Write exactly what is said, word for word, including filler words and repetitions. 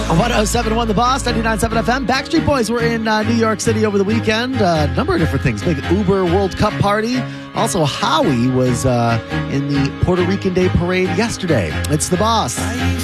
one oh seven point one The Boss, ninety-nine point seven F M. Backstreet Boys were in uh, New York City over the weekend. A uh, number of different things. Big Uber World Cup party. Also, Howie was uh, in the Puerto Rican Day Parade yesterday. It's The Boss.